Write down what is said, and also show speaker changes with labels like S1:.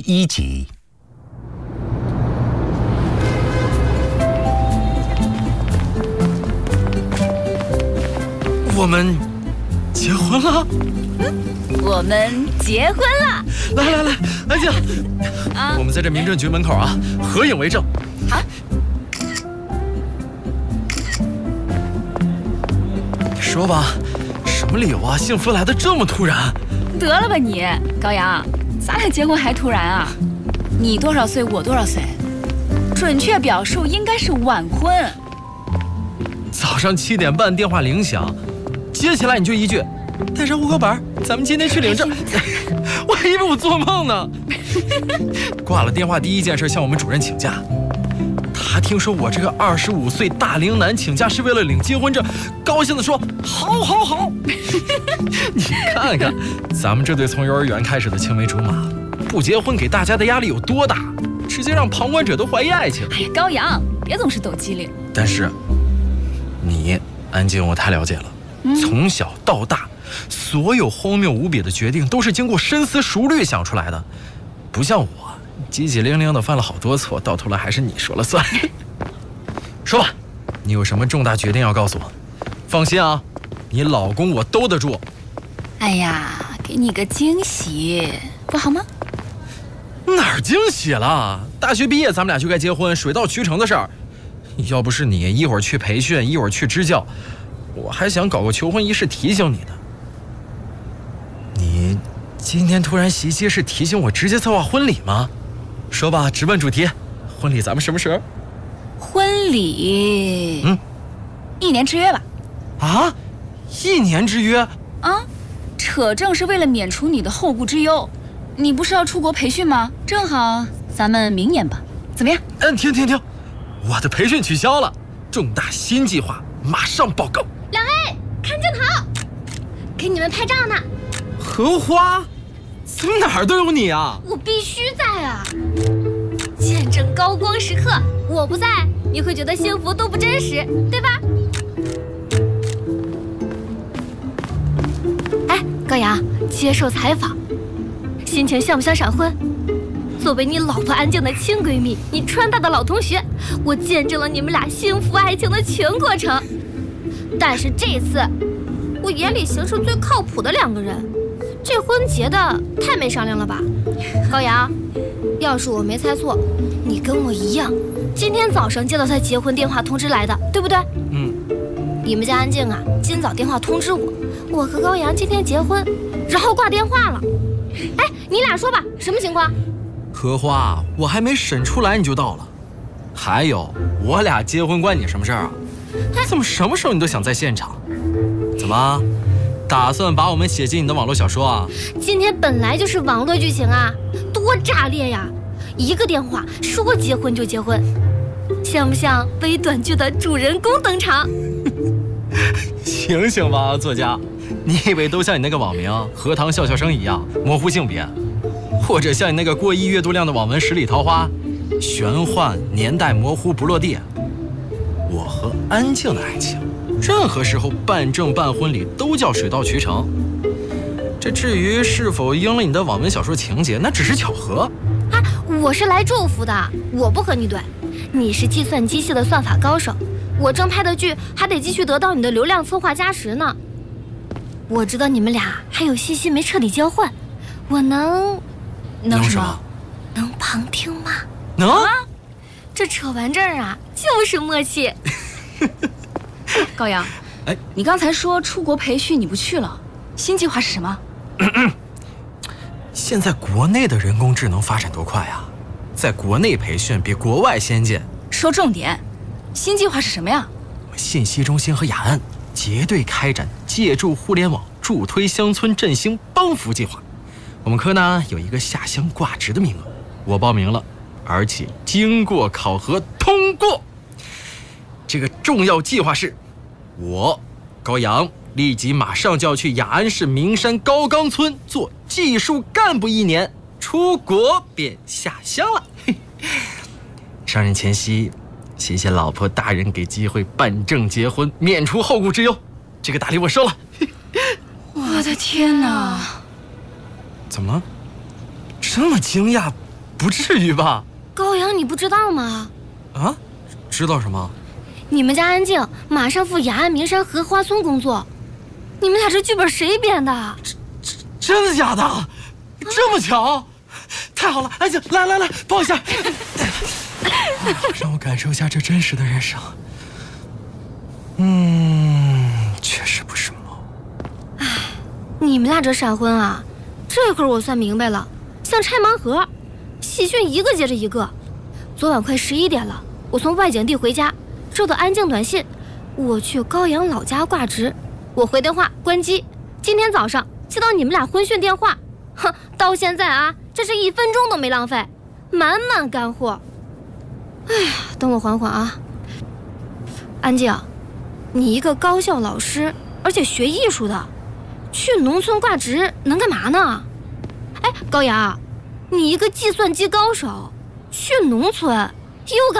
S1: 第1集。
S2: 我们结婚了？
S3: 我们结婚了！
S2: 来，安静！我们在这民政局门口啊，合影为证。
S3: 好。
S2: 说吧，什么理由啊？幸福来得这么突然？
S3: 得了吧你，高阳，咱俩结婚还突然啊？你多少岁，我多少岁？准确表述应该是晚婚。
S2: 早上7点半电话铃响，接起来你就一句：“带上户口本，咱们今天去领证。”我还以为我做梦呢。挂了电话，第一件事向我们主任请假。他听说我这个25岁大龄男请假是为了领结婚证，高兴地说：“好。”你看看，咱们这对从幼儿园开始的青梅竹马，不结婚给大家的压力有多大，直接让旁观者都怀疑爱情。
S3: 哎呀，高阳，别总是抖机灵。
S2: 但是，你安静，我太了解了。从小到大，所有荒谬无比的决定都是经过深思熟虑想出来的，不像我叽叽灵灵的犯了好多错，到头来还是你说了算。说吧，你有什么重大决定要告诉我？放心啊，你老公我兜得住。
S3: 哎呀，给你个惊喜，不好吗？
S2: 哪儿惊喜了？大学毕业咱们俩就该结婚，水到渠成的事儿。要不是你一会儿去培训，一会儿去支教，我还想搞个求婚仪式提醒你呢。你今天突然袭击是提醒我直接策划婚礼吗？说吧，直奔主题，婚礼咱们什么时候？
S3: 婚礼，1年之约吧。
S2: 啊，1年之约
S3: 啊？扯证是为了免除你的后顾之忧。你不是要出国培训吗？正好咱们明年吧，怎么样？
S2: 停，我的培训取消了，重大新计划马上报告。
S4: 2位看镜头，给你们拍照呢。
S2: 荷花，怎么哪儿都有你啊？
S4: 我必须在啊！见证高光时刻，我不在，你会觉得幸福都不真实，对吧？哎，高阳，接受采访，心情像不像闪婚？作为你老婆安静的亲闺蜜，你川大的老同学，我见证了你们俩幸福爱情的全过程。但是这次，我眼里行事最靠谱的2个人，这婚结的太没商量了吧？高阳，要是我没猜错，你跟我一样，今天早上接到他结婚电话通知来的，对不对？你们家安静啊，今早电话通知我和高阳今天结婚，然后挂电话了。哎，你俩说吧，什么情况？
S2: 荷花，我还没审出来你就到了。还有，我俩结婚关你什么事儿啊？怎么什么时候你都想在现场？怎么，打算把我们写进你的网络小说啊？
S4: 今天本来就是网络剧情啊，多炸裂呀！一个电话说结婚就结婚，像不像微短剧的主人公登场？
S2: 醒醒吧，作家！你以为都像你那个网名荷塘笑笑生一样模糊性别，或者像你那个过亿阅读量的网文十里桃花，玄幻年代模糊不落地？我和安静的爱情，任何时候办证办婚礼都叫水到渠成。这至于是否应了你的网文小说情节，那只是巧合。
S4: 啊，我是来祝福的，我不和你怼。你是计算机系的算法高手，我正拍的剧还得继续得到你的流量策划加持呢。我知道你们俩还有信息没彻底交换，我能
S2: 什么？
S4: 能旁听吗？
S2: 能啊！
S4: 这扯完证啊，就是默契。
S3: 高阳，你刚才说出国培训你不去了，新计划是什么？
S2: 现在国内的人工智能发展多快啊，在国内培训比国外先进。
S3: 说重点，新计划是什么呀？
S2: 信息中心和雅安结对开展借助互联网助推乡村振兴帮扶计划。我们科呢有一个下乡挂职的名额，我报名了，而且经过考核通过。这个重要计划是，我高阳立即马上就要去雅安市名山高冈村做技术干部1年，出国便下乡了。上任前夕，谢谢老婆大人给机会办证结婚，免除后顾之忧。这个大礼我收了。
S3: 我的天哪！
S2: 怎么了？这么惊讶， 不至于吧？
S4: 高阳，你不知道吗？
S2: 啊？知道什么？
S4: 你们家安静马上赴雅安名山荷花村工作，你们俩这剧本谁编的？
S2: 真的假的？这么巧？太好了！安静，来，抱一下，让我感受一下这真实的人生。确实不是梦。
S4: 唉，你们俩这闪婚啊，这会儿我算明白了，像拆盲盒，喜讯一个接着一个。昨晚快11点了，我从外景地回家，收到安静短信，我去高阳老家挂职。我回电话关机，今天早上接到你们俩婚讯电话，哼，到现在啊，这是1分钟都没浪费，满满干货。哎呀，等我缓缓啊。安静，你一个高校老师，而且学艺术的，去农村挂职能干嘛呢？哎，高阳，你一个计算机高手，去农村又干